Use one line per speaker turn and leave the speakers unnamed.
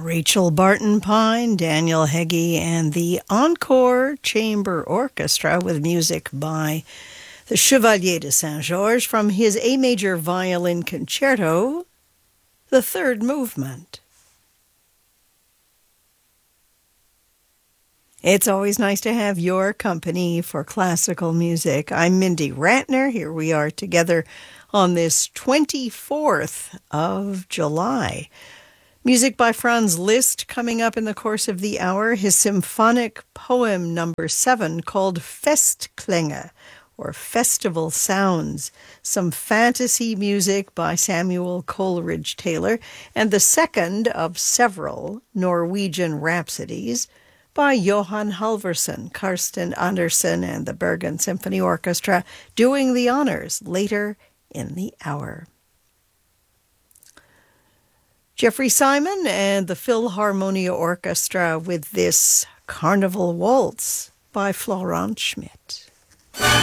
Rachel Barton Pine, Daniel Heggie, and the Encore Chamber Orchestra with music by the Chevalier de Saint-Georges from his A major violin concerto, the third movement. It's always nice to have your company for classical music. I'm Mindy Ratner. Here we are together on this 24th of July. Music by Franz Liszt coming up in the course of the hour. His symphonic poem number 7 called Festklänge, or Festival Sounds. Some fantasy music by Samuel Coleridge Taylor, and the second of several Norwegian rhapsodies by Johan Halvorsen, Karsten Andersen, and the Bergen Symphony Orchestra doing the honors later in the hour. Jeffrey Simon and the Philharmonia Orchestra with this Carnival Waltz by Florent Schmidt.